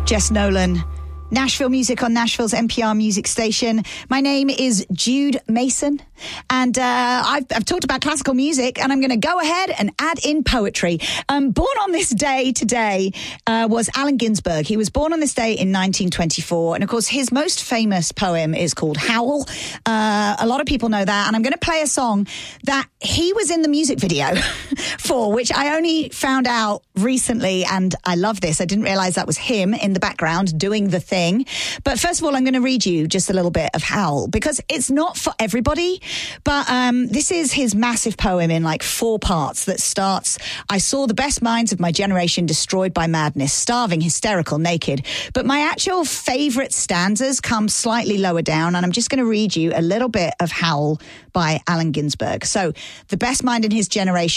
Jess Nolan. Nashville Music on Nashville's NPR music station. My name is Jude Mason, and I've talked about classical music, and I'm going to go ahead and add in poetry. Born on this day today was Allen Ginsberg. He was born on this day in 1924, and of course his most famous poem is called Howl. A lot of people know that, and I'm going to play a song that he was in the music video for, which I only found out recently, and I love this. I didn't realize that was him in the background doing the thing. But first of all, I'm going to read you just a little bit of Howl, because it's not for everybody, but this is his massive poem in like 4 parts that starts, I saw the best minds of my generation destroyed by madness, starving, hysterical, naked. But my actual favorite stanzas come slightly lower down, and I'm just going to read you a little bit of Howl by Allen Ginsberg. So, the best mind in his generations, ...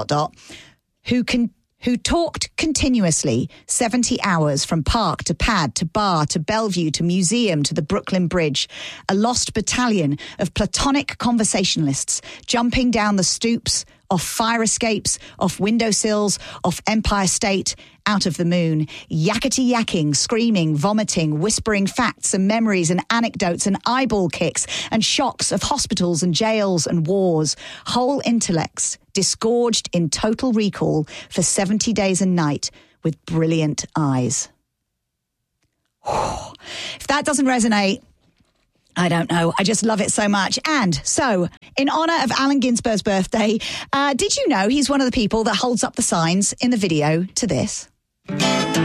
who talked continuously 70 hours from park to pad to bar to Bellevue to museum to the Brooklyn Bridge, a lost battalion of platonic conversationalists jumping down the stoops, off fire escapes, off windowsills, off Empire State, out of the moon, yakety-yakking, screaming, vomiting, whispering facts and memories and anecdotes and eyeball kicks and shocks of hospitals and jails and wars, whole intellects disgorged in total recall for 70 days and night with brilliant eyes. If that doesn't resonate, I don't know. I just love it so much. And so, in honor of Allen Ginsberg's birthday, did you know he's one of the people that holds up the signs in the video to this?